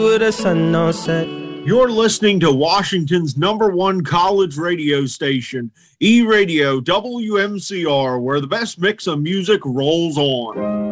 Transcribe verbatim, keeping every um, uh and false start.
with a sun on set. You're listening to Washington's number one college radio station, E-Radio W M C R, where the best mix of music rolls on.